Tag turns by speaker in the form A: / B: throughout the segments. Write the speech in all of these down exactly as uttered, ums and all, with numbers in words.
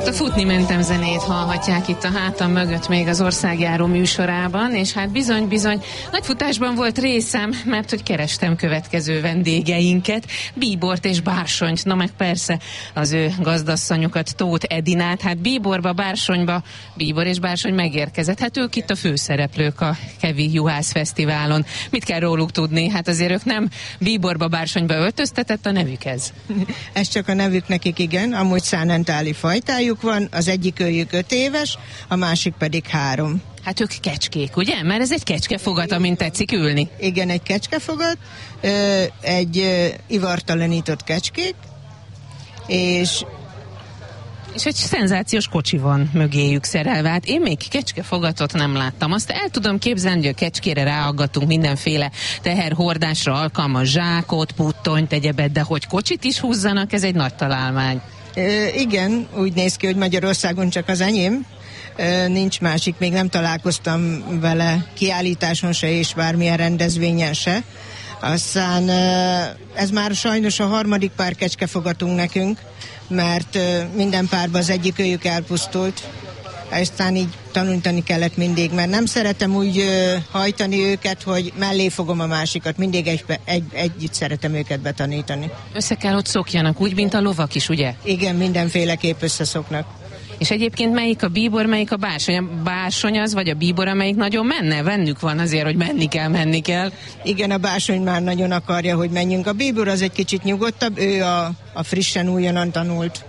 A: Ezt a Futni mentem zenét hallhatják itt a hátam mögött még az Országjáró műsorában, és hát bizony-bizony nagy futásban volt részem, mert hogy kerestem következő vendégeinket, Bíbort és Bársonyt, na meg persze az ő gazdasszonyukat, Tóth Edinát, hát Bíborba, Bársonyba, Bíbor és Bársony megérkezett, hát ők itt a főszereplők a Kevi Juhász Fesztiválon. Mit kell róluk tudni? Hát azért ők nem Bíborba, Bársonyba öltöztetett a nevükhez.
B: Ez csak a nevük nekik, igen, amúgy szánentáli fajtájuk van, az egyik őjük öt éves, a másik pedig három.
A: Hát ők kecskék, ugye? Mert ez egy kecskefogat, amint tetszik ülni.
B: Igen, egy kecskefogat, egy ivartalanított kecskék, és
A: És egy szenzációs kocsi van mögéjük szerelve. Hát én még kecskefogatot nem láttam. Azt el tudom képzelni, hogy a kecskére ráaggatunk mindenféle teherhordásra alkalmas zsákot, puttonyt, egyebet, de hogy kocsit is húzzanak, ez egy nagy találmány.
B: E, igen, úgy néz ki, hogy Magyarországon csak az enyém. E, nincs másik, még nem találkoztam vele kiállításon se, és bármilyen rendezvényen se. Aztán ez már sajnos a harmadik pár kecskefogatunk nekünk, mert minden párban az egyik őjük elpusztult. Aztán így tanulni kellett mindig, mert nem szeretem úgy hajtani őket, hogy mellé fogom a másikat. Mindig egy, egy, együtt szeretem őket betanítani.
A: Össze kell, hogy szokjanak, úgy, mint a lovak is, ugye?
B: Igen, mindenféleképp összeszoknak.
A: És egyébként melyik a Bíbor, melyik a Bársony? A Bársony az, vagy a Bíbor, amelyik nagyon menne? Vennük van azért, hogy menni kell, menni kell.
B: Igen, a Bársony már nagyon akarja, hogy menjünk. A Bíbor az egy kicsit nyugodtabb, ő a, a frissen újonnan tanult.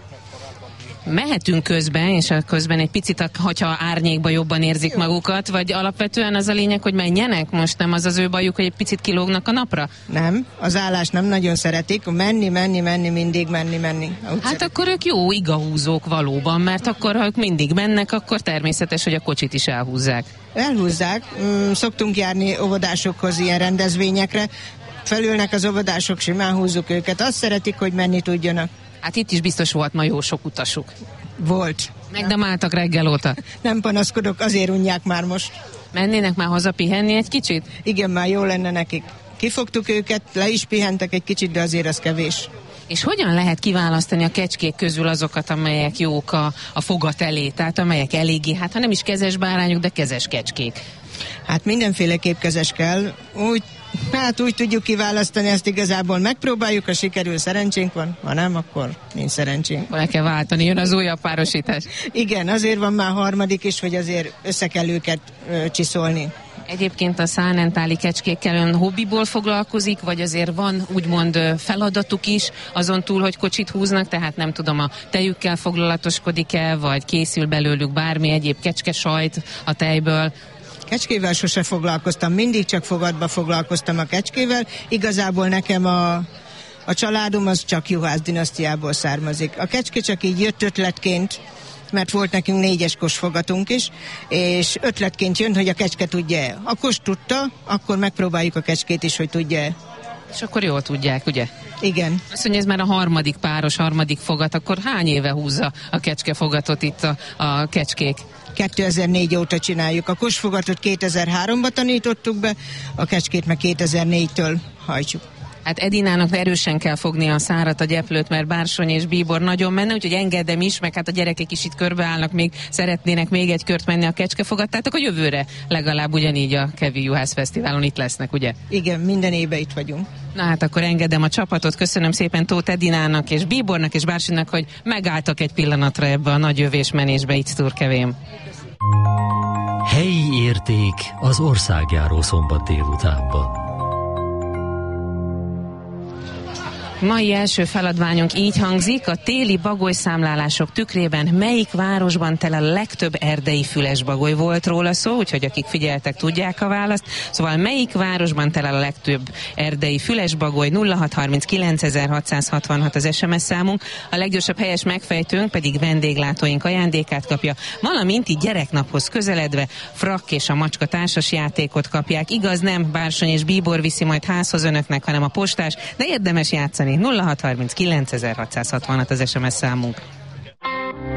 A: Mehetünk közben, és közben egy picit, hogyha árnyékba jobban érzik Jó. magukat, vagy alapvetően az a lényeg, hogy menjenek? Most nem az az ő bajuk, hogy egy picit kilógnak a napra?
B: Nem, az állást nem nagyon szeretik. Menni, menni, menni, mindig menni, menni. Úgy
A: hát
B: szeretik.
A: Akkor ők jó igahúzók valóban, mert akkor, ha ők mindig mennek, akkor természetes, hogy a kocsit is elhúzzák.
B: Elhúzzák. Szoktunk járni óvodásokhoz ilyen rendezvényekre. Felülnek az óvodások, simán húzzuk őket. Azt szeretik, hogy menni tudjanak.
A: Hát itt is biztos volt ma jó sok utasuk.
B: Volt.
A: Megdemáltak reggel óta.
B: Nem panaszkodok, azért unják már most.
A: Mennének már haza pihenni egy kicsit?
B: Igen, már jó lenne nekik. Kifogtuk őket, le is pihentek egy kicsit, de azért az kevés.
A: És hogyan lehet kiválasztani a kecskék közül azokat, amelyek jók a, a fogat elé, tehát amelyek eléggé, hát ha nem is kezes bárányok, de kezes kecskék?
B: Hát mindenféleképp kezes kell. Úgy, hát úgy tudjuk kiválasztani, ezt igazából megpróbáljuk, ha sikerül, szerencsénk van, ha nem, akkor nincs szerencsénk.
A: Le kell váltani, jön az újabb párosítás.
B: Igen, azért van már harmadik is, hogy azért össze kell őket ö, csiszolni.
A: Egyébként a szánentáli kecskékkel ön hobbiból foglalkozik, vagy azért van úgymond feladatuk is, azon túl, hogy kocsit húznak, tehát nem tudom, a tejükkel foglalatoskodik-e, vagy készül belőlük bármi egyéb kecskesajt a tejből?
B: Kecskével sose foglalkoztam, mindig csak fogatba foglalkoztam a kecskével. Igazából nekem a, a családom az csak Juhász dinasztiából származik. A kecske csak így jött ötletként, mert volt nekünk négyes kosfogatunk is, és ötletként jön, hogy a kecske tudja-e. A kos tudta, akkor megpróbáljuk a kecskét is, hogy tudja-e.
A: És akkor jól tudják, ugye?
B: Igen.
A: Azt mondja, ez már a harmadik páros, harmadik fogat, akkor hány éve húzza a kecskefogatot itt a, a kecskék?
B: kétezer-négy óta csináljuk. A kosfogatot kétezer-háromba tanítottuk be, a kecskét meg kétezer-négytől hajtsuk.
A: Hát Edinának erősen kell fogni a szárat, a gyeplőt, mert Bársony és Bíbor nagyon menne, úgyhogy engedem is, meg hát a gyerekek is itt körbeállnak, még szeretnének még egy kört menni a kecskefogat, tehát akkor jövőre legalább ugyanígy a Kevi Juhász Fesztiválon itt lesznek, ugye?
B: Igen, minden évben itt vagyunk.
A: Na hát akkor engedem a csapatot, köszönöm szépen Tóth Edinának és Bíbornak és Bársonynak, hogy megálltak egy pillanatra ebbe a nagy jövésmenésbe itt Turkevén.
C: Helyi érték az országjáró szombat délutánban.
A: Mai első feladványunk így hangzik: a téli bagolyszámlálások tükrében melyik városban tel a legtöbb erdei fülesbagoly? Volt róla szó, úgyhogy akik figyeltek, tudják a választ. Szóval melyik városban tel a legtöbb erdei fülesbagoly? nulla hat harminc kilencezer-hatszázhatvanhat az es em es számunk. A leggyorsabb helyes megfejtőnk pedig vendéglátóink ajándékát kapja, valamint így gyereknaphoz közeledve frakk és a macska társas játékot kapják. Igaz, nem Bársony és Bíbor viszi majd házhoz önöknek, hanem a postás, de érdemes játszani. nulla hat harminc kilencezer-hatszázhatvanhat az es em es számunk.